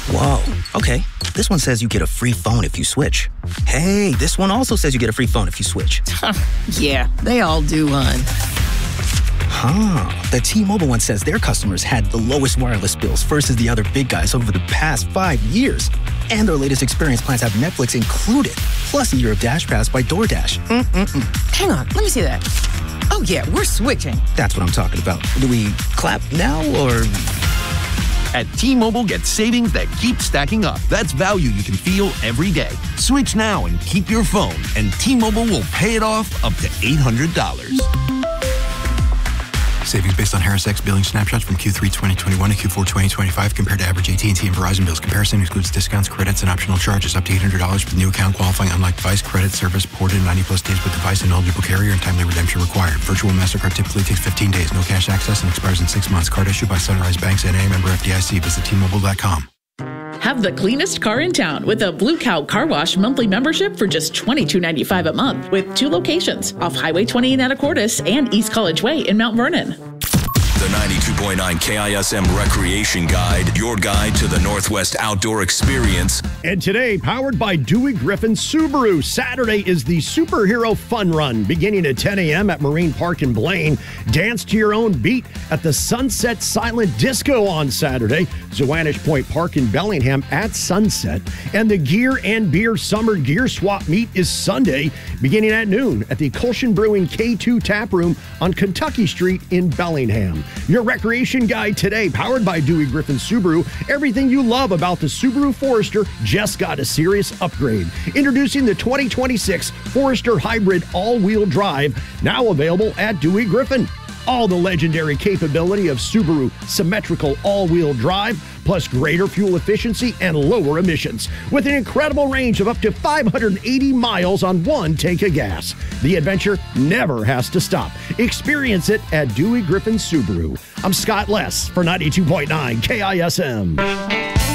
Whoa, okay. This one says you get a free phone if you switch. Hey, this one also says you get a free phone if you switch. Yeah, they all do, hon. The T-Mobile one says their customers had the lowest wireless bills versus the other big guys over the past 5 years. And their latest experience plans have Netflix included, plus a year of Dash Pass by DoorDash. Hang on, let me see that. Oh, yeah, we're switching. That's what I'm talking about. Do we clap now or... At T-Mobile, get savings that keep stacking up. That's value you can feel every day. Switch now and keep your phone, and T-Mobile will pay it off up to $800. Savings based on Harris X billing snapshots from Q3 2021 to Q4 2025 compared to average AT&T and Verizon bills. Comparison excludes discounts, credits, and optional charges. Up to $800 for the new account qualifying unlike device. Credit service ported 90-plus days with device and eligible carrier and timely redemption required. Virtual MasterCard typically takes 15 days. No cash access and expires in 6 months. Card issued by Sunrise Banks N.A. member FDIC. Visit T-Mobile.com. Have the cleanest car in town with a Blue Cow Car Wash monthly membership for just $22.95 a month with 2 locations off Highway 20 in Anacortes and East College Way in Mount Vernon. The 92.9 KISM Recreation Guide, your guide to the Northwest outdoor experience. And today, powered by Dewey Griffin Subaru, Saturday is the Superhero Fun Run, beginning at 10 a.m. at Marine Park in Blaine. Dance to your own beat at the Sunset Silent Disco on Saturday, Zoanish Point Park in Bellingham at sunset. And the Gear and Beer Summer Gear Swap Meet is Sunday, beginning at noon at the Colshan Brewing K2 Tap Room on Kentucky Street in Bellingham. Your recreation guide today, powered by Dewey Griffin Subaru. Everything you love about the Subaru Forester just got a serious upgrade. Introducing the 2026 Forester Hybrid All-Wheel Drive, now available at Dewey Griffin. All the legendary capability of Subaru symmetrical all-wheel drive, plus greater fuel efficiency and lower emissions, with an incredible range of up to 580 miles on one tank of gas. The adventure never has to stop. Experience it at Dewey Griffin Subaru. I'm Scott Less for 92.9 KISM.